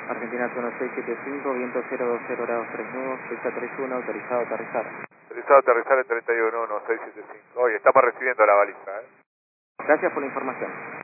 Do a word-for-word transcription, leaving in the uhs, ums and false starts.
Argentina uno seis siete cinco, viento cero dos cero grados tres nudos, fecha tres uno, autorizado a aterrizar. Autorizado a aterrizar en treinta y uno, uno seis siete cinco. Oye, estamos recibiendo la baliza, ¿eh? Gracias por la información.